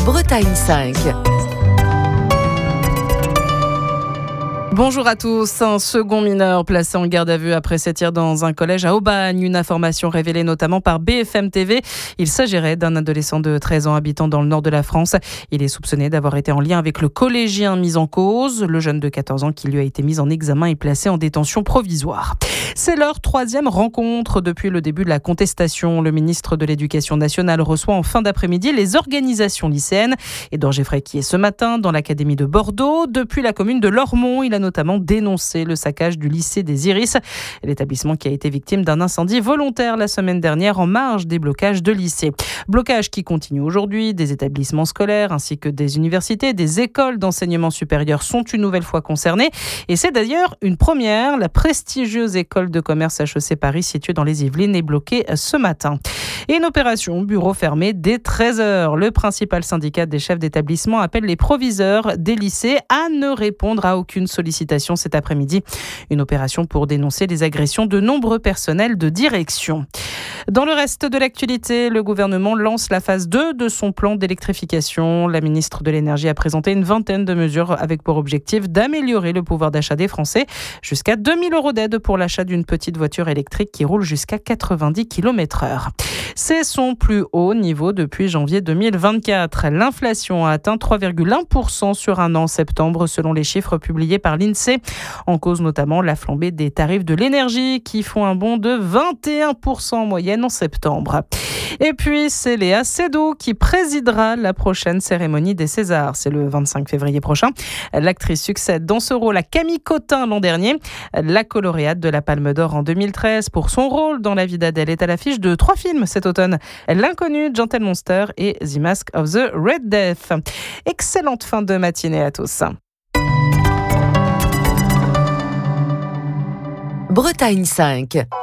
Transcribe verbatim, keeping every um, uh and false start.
Bretagne cinq. Bonjour à tous. Un second mineur placé en garde à vue après ses tirs dans un collège à Aubagne. Une information révélée notamment par B F M T V. Il s'agirait d'un adolescent de treize ans habitant dans le nord de la France. Il est soupçonné d'avoir été en lien avec le collégien mis en cause. Le jeune de quatorze ans qui lui a été mis en examen est placé en détention provisoire. C'est leur troisième rencontre depuis le début de la contestation. Le ministre de l'Éducation nationale reçoit en fin d'après-midi les organisations lycéennes. Edouard Geffray qui est ce matin dans l'académie de Bordeaux. Depuis la commune de Lormont, il a notamment dénoncé le saccage du lycée des Iris, l'établissement qui a été victime d'un incendie volontaire la semaine dernière en marge des blocages de lycées. Blocage qui continue aujourd'hui. Des établissements scolaires ainsi que des universités, des écoles d'enseignement supérieur sont une nouvelle fois concernées. Et c'est d'ailleurs une première. La prestigieuse école de commerce H E C Paris située dans les Yvelines est bloquée ce matin. Et une opération bureau fermé dès treize heures. Le principal syndicat des chefs d'établissement appelle les proviseurs des lycées à ne répondre à aucune sollicitation cet après-midi. Une opération pour dénoncer les agressions de nombreux personnels de direction. Dans le reste de l'actualité, le gouvernement lance la phase deux de son plan d'électrification. La ministre de l'Énergie a présenté une vingtaine de mesures avec pour objectif d'améliorer le pouvoir d'achat des Français. Jusqu'à deux mille euros d'aide pour l'achat d'une petite voiture électrique qui roule jusqu'à quatre-vingt-dix kilomètres heure. C'est son plus haut niveau depuis janvier deux mille vingt-quatre. L'inflation a atteint trois virgule un pour cent sur un an en septembre, selon les chiffres publiés par l'INSEE. En cause notamment la flambée des tarifs de l'énergie qui font un bond de vingt et un pour cent en moyenne en septembre. Et puis, c'est Léa Seydoux qui présidera la prochaine cérémonie des Césars. C'est le vingt-cinq février prochain. L'actrice succède dans ce rôle à Camille Cotin l'an dernier. La lauréate de la Palme d'Or en deux mille treize pour son rôle dans La vie d'Adèle est à l'affiche de trois films cet automne. L'inconnu, Gentle Monster et The Mask of the Red Death. Excellente fin de matinée à tous. Bretagne cinq.